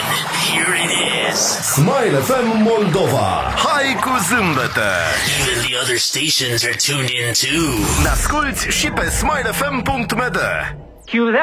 Here it is. Smile FM Moldova. Hai cu zâmbete! Even the other stations are tuned in too. Ne asculti și pe smilefm.md. Cue that.